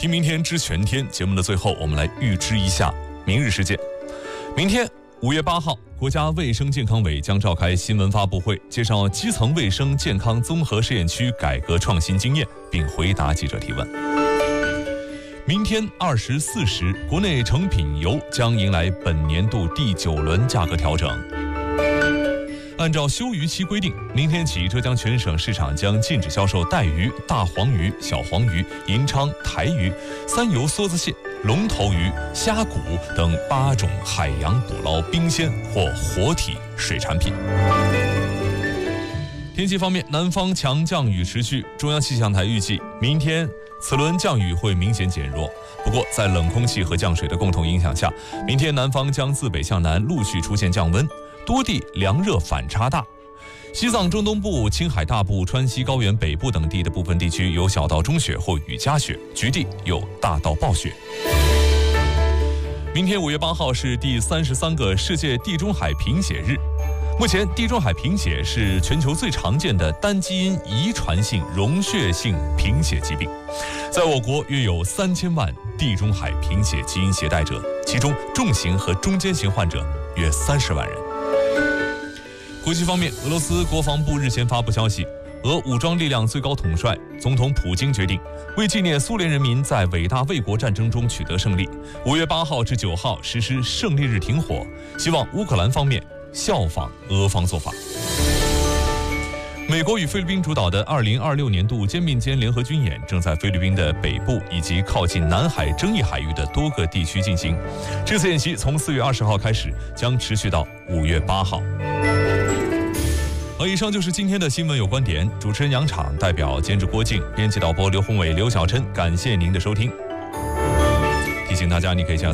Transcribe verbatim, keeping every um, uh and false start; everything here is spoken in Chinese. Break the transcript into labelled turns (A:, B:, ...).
A: 听明天知全天节目的最后，我们来预知一下明日事件。明天五月八号，国家卫生健康委将召开新闻发布会，介绍基层卫生健康综合试验区改革创新经验，并回答记者提问。明天二十四时，国内成品油将迎来本年度第九轮价格调整。按照休渔期规定，明天起，浙江全省市场将禁止销售带鱼、大黄鱼、小黄鱼、银鲳、台鱼、三油梭子蟹、龙头鱼、虾骨等八种海洋捕捞冰鲜或活体水产品。天气方面，南方强降雨持续，中央气象台预计明天此轮降雨会明显减弱。不过，在冷空气和降水的共同影响下，明天南方将自北向南陆续出现降温，多地凉热反差大。西藏中东部、青海大部、川西高原北部等地的部分地区有小到中雪或雨夹雪，局地有大到暴雪。明天五月八号是第三十三个世界地中海贫血日。目前，地中海贫血是全球最常见的单基因遗传性溶血性贫血疾病，在我国约有三千万地中海贫血基因携带者，其中重型和中间型患者约三十万人。国际方面，俄罗斯国防部日前发布消息，俄武装力量最高统帅总统普京决定，为纪念苏联人民在伟大卫国战争中取得胜利，五月八号至九号实施胜利日停火，希望乌克兰方面效仿俄方做法。美国与菲律宾主导的二零二六年度肩并肩联合军演正在菲律宾的北部以及靠近南海争议海域的多个地区进行。这次演习从四月二十号开始，将持续到五月八号。好，以上就是今天的新闻有观点。主持人杨昶，代表监制郭靖，编辑导播刘宏伟、刘小琛，感谢您的收听。提醒大家，你可以下载